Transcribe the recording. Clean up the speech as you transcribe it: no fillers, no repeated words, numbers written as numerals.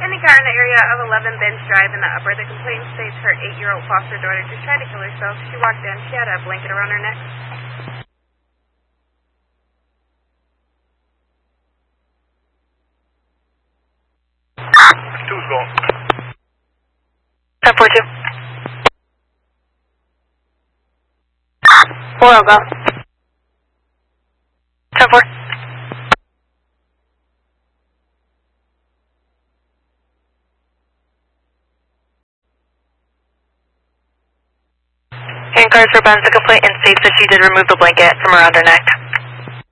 Abandoned car in the area of 11 Bench Drive in the upper. The complainant states her 8-year-old foster daughter just tried to kill herself. She walked in. She had a blanket around her neck. Two's gone. 1042. 4, I'll go. 10-4. Handcars for Ben's. The complainant states that she did remove the blanket from around her neck.